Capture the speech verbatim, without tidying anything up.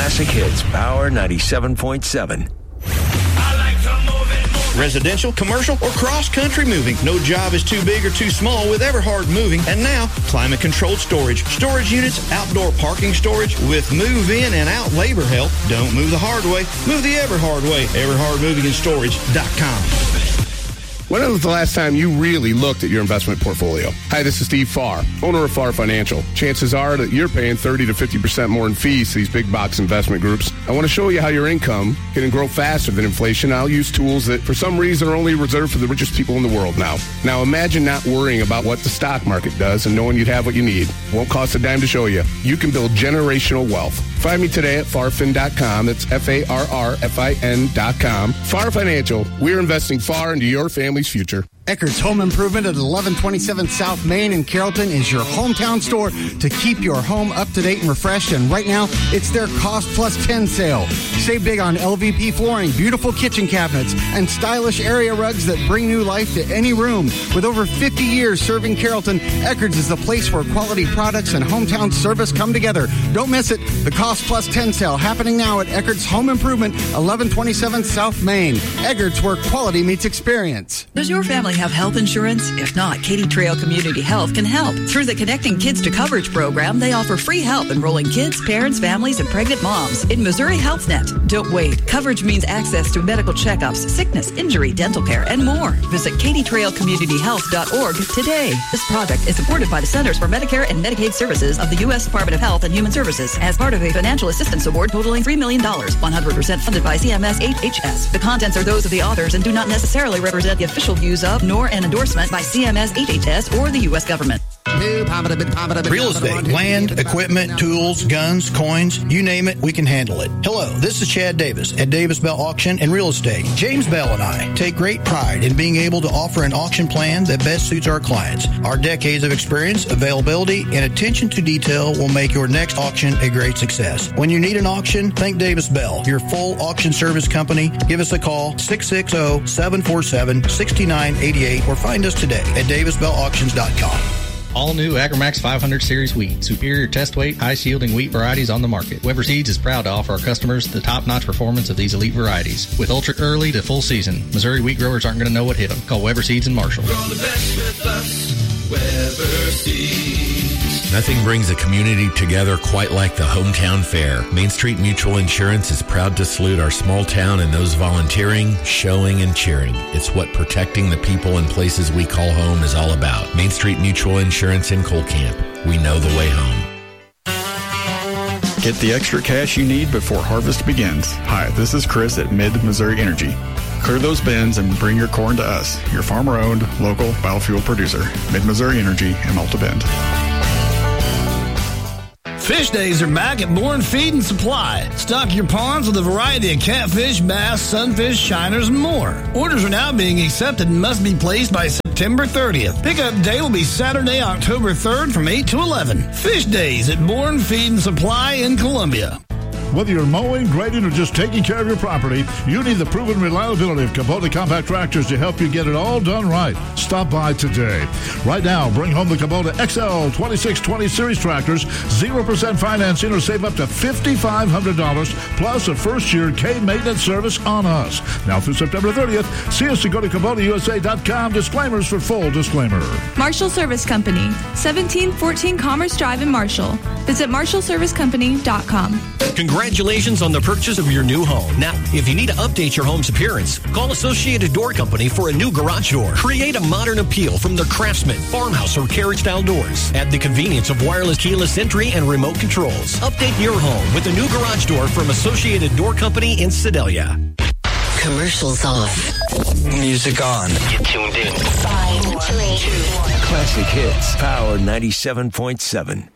Classic Hits, Power ninety-seven point seven. Residential, commercial, or cross-country moving. No job is too big or too small with Everhard Moving. And now, climate-controlled storage. Storage units, outdoor parking storage with move-in and out labor help. Don't move the hard way. Move the Everhard way. Everhard Moving and Storage dot com. When was the last time you really looked at your investment portfolio? Hi, this is Steve Farr, owner of Farr Financial. Chances are that you're paying thirty to fifty percent more in fees to these big box investment groups. I want to show you how your income can grow faster than inflation. I'll use tools that for some reason are only reserved for the richest people in the world now. Now imagine not worrying about what the stock market does and knowing you'd have what you need. Won't cost a dime to show you. You can build generational wealth. Find me today at farfin dot com. That's F A R R F I N dot com. Farr Financial. We're investing far into your family's future. Eckerd's Home Improvement at eleven twenty-seven South Main in Carrollton is your hometown store to keep your home up to date and refreshed. And right now, it's their Cost Plus ten sale. Save big on L V P flooring, beautiful kitchen cabinets, and stylish area rugs that bring new life to any room. With over fifty years serving Carrollton, Eckerd's is the place where quality products and hometown service come together. Don't miss it. The Cost Plus ten sale happening now at Eckerd's Home Improvement, eleven twenty-seven South Main. Eckerd's, where quality meets experience. Does your family have health insurance? If not, Katy Trail Community Health can help. Through the Connecting Kids to Coverage program, they offer free help enrolling kids, parents, families, and pregnant moms in Missouri HealthNet. Don't wait. Coverage means access to medical checkups, sickness, injury, dental care, and more. Visit katy trail community health dot org today. This project is supported by the Centers for Medicare and Medicaid Services of the U S Department of Health and Human Services as part of a financial assistance award totaling three million dollars, one hundred percent funded by C M S H H S. The contents are those of the authors and do not necessarily represent the official views of nor an endorsement by C M S H H S or the U S government. Real estate, land, equipment, tools, guns, coins, you name it, we can handle it. Hello, this is Chad Davis at Davis Bell Auction and Real Estate. James Bell and I take great pride in being able to offer an auction plan that best suits our clients. Our decades of experience, availability, and attention to detail will make your next auction a great success. When you need an auction, think Davis Bell, your full auction service company. Give us a call, six six zero, seven four seven, six nine eight eight, or find us today at davis bell auctions dot com. All new AgriMax five hundred series wheat. Superior test weight, high-yielding wheat varieties on the market. Weber Seeds is proud to offer our customers the top-notch performance of these elite varieties. With ultra early to full season, Missouri wheat growers aren't going to know what hit them. Call Weber Seeds in Marshall. Grow the best with us, Weber Seeds. Nothing brings a community together quite like the Hometown Fair. Main Street Mutual Insurance is proud to salute our small town and those volunteering, showing, and cheering. It's what protecting the people and places we call home is all about. Main Street Mutual Insurance in Cole Camp. We know the way home. Get the extra cash you need before harvest begins. Hi, this is Chris at Mid-Missouri Energy. Clear those bins and bring your corn to us, your farmer-owned, local biofuel producer. Mid-Missouri Energy in Malta Bend. Fish days are back at Bourne Feed and Supply. Stock your ponds with a variety of catfish, bass, sunfish, shiners, and more. Orders are now being accepted and must be placed by September thirtieth. Pickup day will be Saturday, October third from eight to eleven. Fish days at Bourne Feed and Supply in Columbia. Whether you're mowing, grading, or just taking care of your property, you need the proven reliability of Kubota Compact Tractors to help you get it all done right. Stop by today. Right now, bring home the Kubota X L twenty-six twenty Series tractors, zero percent financing, or save up to five thousand five hundred dollars, plus a first-year K-maintenance service on us. Now through September thirtieth, see us to go to Kubota U S A dot com. Disclaimers for full disclaimer. Marshall Service Company, seventeen fourteen Commerce Drive in Marshall. Visit marshall service company dot com. Congratulations on the purchase of your new home. Now, if you need to update your home's appearance, call Associated Door Company for a new garage door. Create a modern appeal from their Craftsman, farmhouse, or carriage-style doors. At the convenience of wireless keyless entry and remote controls. Update your home with a new garage door from Associated Door Company in Sedalia. Commercials off. Music on. Get tuned in. Five, three, two, one. Classic Hits, Power ninety-seven point seven.